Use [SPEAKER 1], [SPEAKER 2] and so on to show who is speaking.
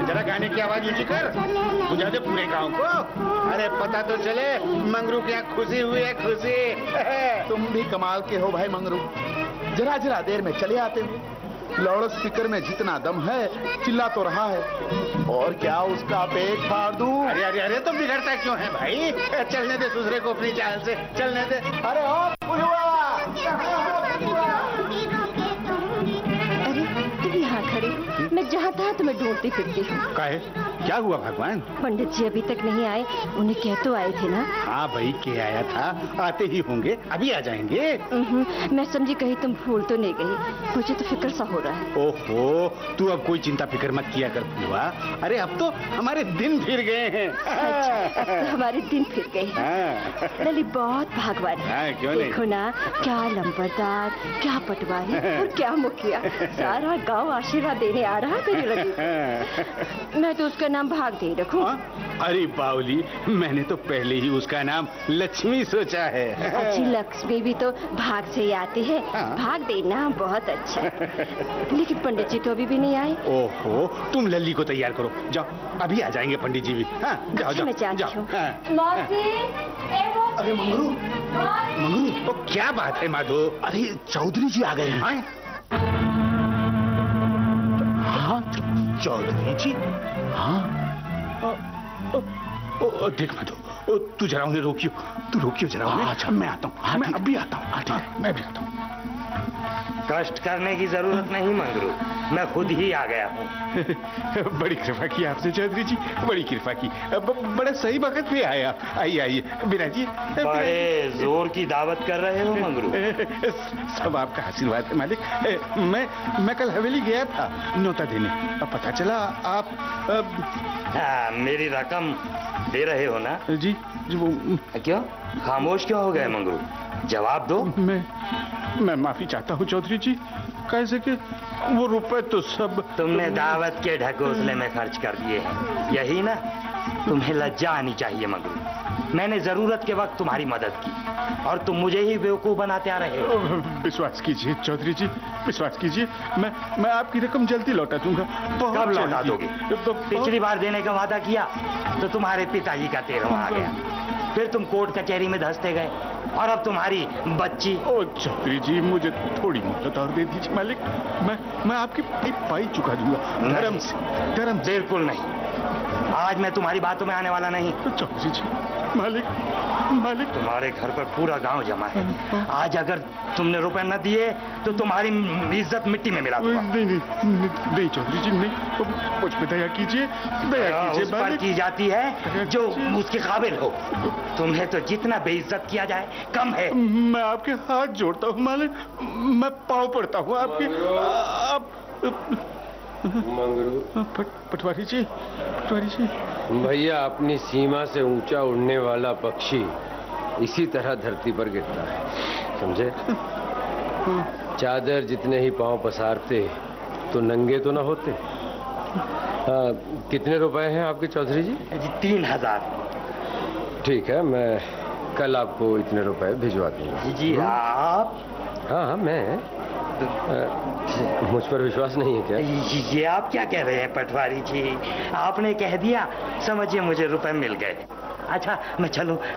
[SPEAKER 1] जरा गाने की आवाज ऊंची कर, बुझा दे पूरे गांव को। अरे पता तो चले मंगरू की खुशी हुई है, खुशी।
[SPEAKER 2] तुम भी कमाल के हो भाई मंगरू, जरा जरा देर में चले आते हो। लाउड स्पीकर में जितना दम है चिल्ला तो रहा है, और क्या उसका पेट फाड़ दूं?
[SPEAKER 1] अरे अरे अरे तुम बिगड़ता क्यों है भाई? चलने दे दूसरे को अपनी चाल से, चलने दे।
[SPEAKER 2] अरे ओ पुलवा,
[SPEAKER 3] अरे तुम यहाँ खड़े हो, मैं जहाँ था तुम्हें ढूंढती फिरती हूँ।
[SPEAKER 1] काहे? क्या हुआ भगवान?
[SPEAKER 3] पंडित जी अभी तक नहीं आए, उन्हें कह तो आए थे ना?
[SPEAKER 1] हाँ भाई, के आया था, आते ही होंगे, अभी आ जाएंगे।
[SPEAKER 3] मैं समझी कहीं तुम भूल तो नहीं गई, मुझे तो फिक्र सा हो रहा है।
[SPEAKER 1] ओहो, तू अब कोई चिंता फिक्र मत किया कर फुलवा। अरे अब तो हमारे दिन फिर गए हैं।
[SPEAKER 3] अच्छा, अब तो हमारे दिन फिर गए हैं। लली बहुत भागवान है।
[SPEAKER 1] क्यों नहीं?
[SPEAKER 3] देखो ना, क्या लंबरदार, क्या पटवारी और क्या मुखिया, सारा गांव आशीर्वाद देने आ रहा है मेरी लली। मैं तो उसका नाम भाग दे रखूं।
[SPEAKER 1] अरे बावली, मैंने तो पहले ही उसका नाम लक्ष्मी सोचा है।
[SPEAKER 3] अच्छी लक्ष्मी भी तो भाग से ही आती है। भाग देना बहुत अच्छा है। लेकिन पंडित जी तो अभी भी नहीं आए।
[SPEAKER 1] ओहो, तुम लल्ली को तैयार करो, जाओ, अभी आ जाएंगे पंडित जी भी। हाँ, जाओ
[SPEAKER 3] अच्छा,
[SPEAKER 1] जाओ,
[SPEAKER 3] मैं जानती
[SPEAKER 1] जाओ।
[SPEAKER 3] हूँ।
[SPEAKER 2] अरे मंगरू, मंगरू,
[SPEAKER 1] तो क्या बात है माधो?
[SPEAKER 2] अरे चौधरी जी आ गए हैं।
[SPEAKER 1] हाँ, चौधरी जी। हाँ, देख माधो, तू जरा उन्हें रोकियो, तू रोकियो जरा उन्हें। अच्छा, मैं आता हूँ, मैं अभी आता हूँ। मैं भी आता हूँ।
[SPEAKER 4] कष्ट करने की जरूरत नहीं मंगरू, मैं खुद ही आ गया हूँ।
[SPEAKER 1] बड़ी कृपा की आपसे चौधरी जी, बड़ी कृपा की। बड़ा सही वक्त पे आया। आइए आइए बिना जी।
[SPEAKER 4] बड़े जोर की दावत कर रहे हो मंगरू।
[SPEAKER 1] सब आपका आशीर्वाद है मालिक। मैं कल हवेली गया था न्योता देने, अब पता चला आप
[SPEAKER 4] हाँ, मेरी रकम दे रहे हो ना?
[SPEAKER 1] जी वो
[SPEAKER 4] क्यों खामोश क्यों हो गए मंगरू? जवाब दो।
[SPEAKER 1] मैं माफी चाहता हूँ चौधरी जी, कैसे कि वो रुपए तो सब
[SPEAKER 4] तुमने दावत के ढकोसले में खर्च कर दिए हैं, यही ना? तुम्हें लज्जा आनी चाहिए मंगरू। मैंने जरूरत के वक्त तुम्हारी मदद की और तुम मुझे ही बेवकूफ बनाते आ रहे हो।
[SPEAKER 1] विश्वास कीजिए चौधरी जी, विश्वास कीजिए, मैं आपकी रकम जल्दी लौटा दूंगा।
[SPEAKER 4] कब लौटा दोगे? पिछली बार देने का वादा किया तो तुम्हारे पिताजी का 13वां आ गया, फिर तुम कोर्ट कचहरी में धंसते गए, और अब तुम्हारी बच्ची।
[SPEAKER 1] ओ चौधरी जी, मुझे थोड़ी मोहलत और दे दीजिए मालिक, मैं आपकी पाई चुका दूंगा। धर्म से
[SPEAKER 4] बिल्कुल नहीं, आज मैं तुम्हारी बातों में आने वाला नहीं।
[SPEAKER 1] चौधरी जी, मालिक
[SPEAKER 4] तुम्हारे घर पर पूरा गांव जमा है। आज अगर तुमने रुपए न दिए तो तुम्हारी इज्जत मिट्टी में मिला दूंगा।
[SPEAKER 1] नहीं चौधरी जी, नहीं, मुझ पे दया कीजिए,
[SPEAKER 4] उस पर की जाती है जो उसके काबिल हो। तुम्हें तो जितना बेइज्जत किया जाए कम है।
[SPEAKER 1] मैं आपके हाथ जोड़ता हूँ मालिक, मैं पाँव पड़ता हूँ आपके।
[SPEAKER 5] मंगरू,
[SPEAKER 1] पटवारी जी
[SPEAKER 5] भैया, अपनी सीमा से ऊंचा उड़ने वाला पक्षी इसी तरह धरती पर गिरता है, समझे? चादर जितने ही पांव पसारते तो नंगे तो ना होते। कितने रुपए हैं आपके चौधरी जी?
[SPEAKER 4] 3000।
[SPEAKER 5] ठीक है, मैं कल आपको इतने रुपए भिजवा दूंगा।
[SPEAKER 4] जी आप?
[SPEAKER 5] हाँ, मैं मुझ पर विश्वास नहीं है क्या?
[SPEAKER 4] ये आप क्या कह रहे हैं पटवारी जी? आपने कह दिया, समझिए मुझे रुपए मिल गए। अच्छा, मैं चलूं?